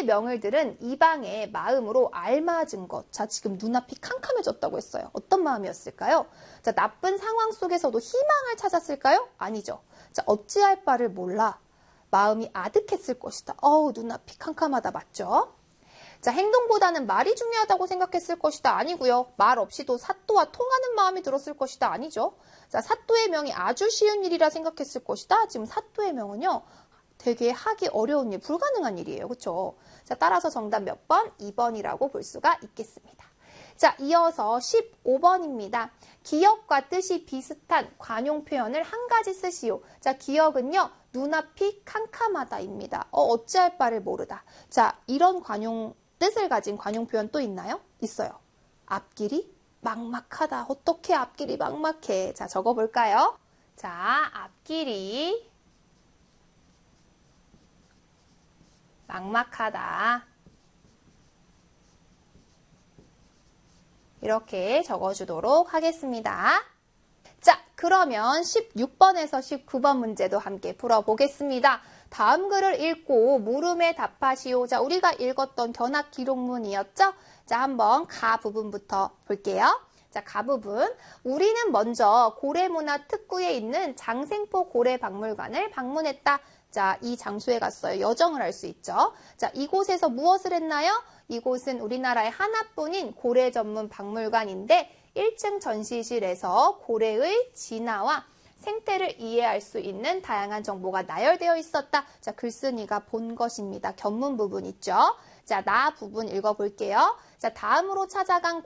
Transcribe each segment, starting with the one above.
고래의 명을들은 이방의 마음으로 알맞은 것. 자, 지금 눈앞이 캄캄해졌다고 했어요. 어떤 마음이었을까요? 자, 나쁜 상황 속에서도 희망을 찾았을까요? 아니죠. 자, 어찌할 바를 몰라. 마음이 아득했을 것이다. 눈앞이 캄캄하다. 맞죠? 자, 행동보다는 말이 중요하다고 생각했을 것이다. 아니고요. 말 없이도 사또와 통하는 마음이 들었을 것이다. 아니죠. 자, 사또의 명이 아주 쉬운 일이라 생각했을 것이다. 지금 사또의 명은요. 되게 하기 어려운 일, 불가능한 일이에요. 그렇죠? 자, 따라서 정답 몇 번? 2번이라고 볼 수가 있겠습니다. 자, 이어서 15번입니다. 기역과 뜻이 비슷한 관용 표현을 한 가지 쓰시오. 자, 기역은요. 눈앞이 캄캄하다입니다. 어찌할 바를 모르다. 자, 이런 뜻을 가진 관용 표현 또 있나요? 있어요. 앞길이 막막하다. 어떻게 앞길이 막막해? 자, 적어볼까요? 자, 앞길이 막막하다. 이렇게 적어주도록 하겠습니다. 자, 그러면 16번에서 19번 문제도 함께 풀어보겠습니다. 다음 글을 읽고 물음에 답하시오. 자, 우리가 읽었던 견학 기록문이었죠? 자, 한번 가 부분부터 볼게요. 자, 가 부분. 우리는 먼저 고래문화 특구에 있는 장생포 고래박물관을 방문했다. 자, 이 장소에 갔어요. 여정을 할 수 있죠. 자, 이곳에서 무엇을 했나요? 이곳은 우리나라의 하나뿐인 고래 전문 박물관인데 1층 전시실에서 고래의 진화와 생태를 이해할 수 있는 다양한 정보가 나열되어 있었다. 자, 글쓴이가 본 것입니다. 견문 부분 있죠. 자, 나 부분 읽어볼게요. 자, 다음으로 찾아간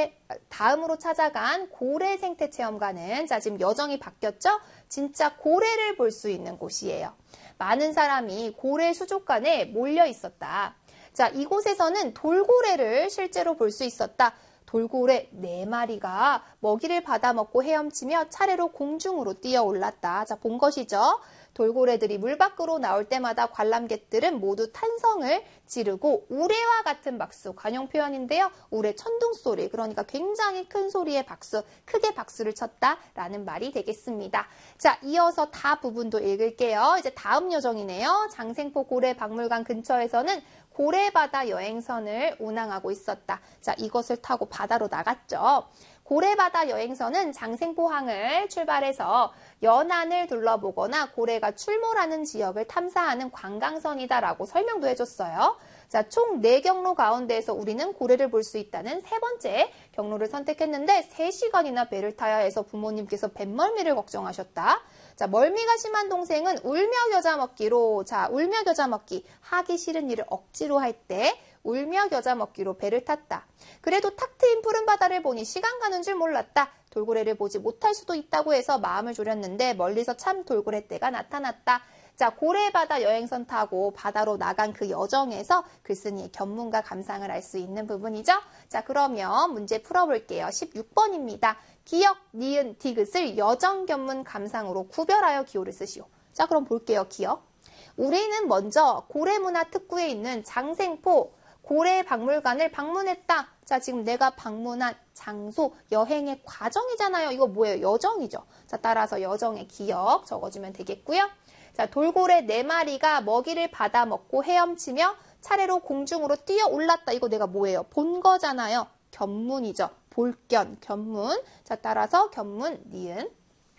고래 생태 체험관은 자, 지금 여정이 바뀌었죠? 진짜 고래를 볼 수 있는 곳이에요. 많은 사람이 고래 수족관에 몰려 있었다. 자, 이곳에서는 돌고래를 실제로 볼 수 있었다. 돌고래 4마리가 먹이를 받아먹고 헤엄치며 차례로 공중으로 뛰어올랐다. 자, 본 것이죠. 돌고래들이 물 밖으로 나올 때마다 관람객들은 모두 탄성을 지르고 우레와 같은 박수, 관용 표현인데요. 우레 천둥 소리, 그러니까 굉장히 큰 소리의 박수, 크게 박수를 쳤다라는 말이 되겠습니다. 자, 이어서 다 부분도 읽을게요. 이제 다음 여정이네요. 장생포 고래박물관 근처에서는 고래바다 여행선을 운항하고 있었다. 자, 이것을 타고 바다로 나갔죠. 고래바다 여행선은 장생포항을 출발해서 연안을 둘러보거나 고래가 출몰하는 지역을 탐사하는 관광선이다라고 설명도 해줬어요. 자, 총 4경로 가운데에서 우리는 고래를 볼 수 있다는 3번째 경로를 선택했는데 3시간이나 배를 타야 해서 부모님께서 뱃멀미를 걱정하셨다. 자, 멀미가 심한 동생은 울며 겨자 먹기로, 자, 울며 겨자 먹기, 하기 싫은 일을 억지로 할 때 울며 겨자 먹기로 배를 탔다. 그래도 탁 트인 푸른 바다를 보니 시간 가는 줄 몰랐다. 돌고래를 보지 못할 수도 있다고 해서 마음을 졸였는데 멀리서 참 돌고래 떼가 나타났다. 자, 고래바다 여행선 타고 바다로 나간 그 여정에서 글쓴이의 견문과 감상을 알 수 있는 부분이죠. 자, 그러면 문제 풀어볼게요. 16번입니다. 기역, 니은, 디귿을 여정, 견문, 감상으로 구별하여 기호를 쓰시오. 자, 그럼 볼게요. 기역. 우리는 먼저 고래문화 특구에 있는 장생포 고래박물관을 방문했다. 자, 지금 내가 방문한 장소, 여행의 과정이잖아요. 이거 뭐예요? 여정이죠. 자, 따라서 여정의 기역 적어주면 되겠고요. 자, 돌고래 4마리가 먹이를 받아 먹고 헤엄치며 차례로 공중으로 뛰어 올랐다. 이거 내가 뭐예요? 본 거잖아요. 견문이죠. 볼견, 견문. 자, 따라서 견문, 니은.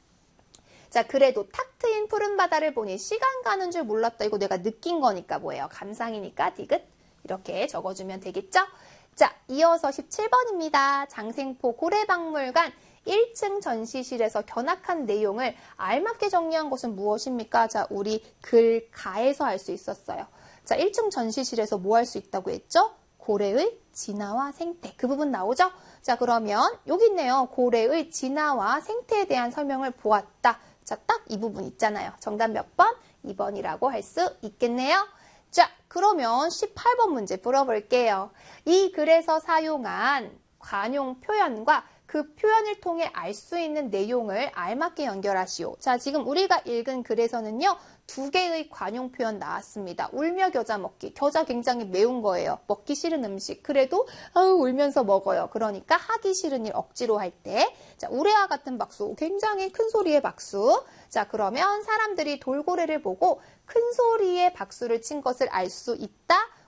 자, 그래도 탁 트인 푸른 바다를 보니 시간 가는 줄 몰랐다. 이거 내가 느낀 거니까 뭐예요? 감상이니까 디귿. 이렇게 적어주면 되겠죠? 자, 이어서 17번입니다. 장생포 고래박물관 1층 전시실에서 견학한 내용을 알맞게 정리한 것은 무엇입니까? 자, 우리 글 가에서 할 수 있었어요. 자, 1층 전시실에서 뭐 할 수 있다고 했죠? 고래의 진화와 생태. 그 부분 나오죠? 자, 그러면 여기 있네요. 고래의 진화와 생태에 대한 설명을 보았다. 자, 딱 이 부분 있잖아요. 정답 몇 번? 2번이라고 할 수 있겠네요. 자, 그러면 18번 문제 풀어볼게요. 이 글에서 사용한 관용 표현과 그 표현을 통해 알 수 있는 내용을 알맞게 연결하시오. 자, 지금 우리가 읽은 글에서는요. 2개의 관용 표현 나왔습니다. 울며 겨자 먹기. 겨자 굉장히 매운 거예요. 먹기 싫은 음식. 그래도 울면서 먹어요. 그러니까 하기 싫은 일 억지로 할 때. 자, 우레와 같은 박수. 굉장히 큰 소리의 박수. 자, 그러면 사람들이 돌고래를 보고 큰 소리의 박수를 친 것을 알 수 있다.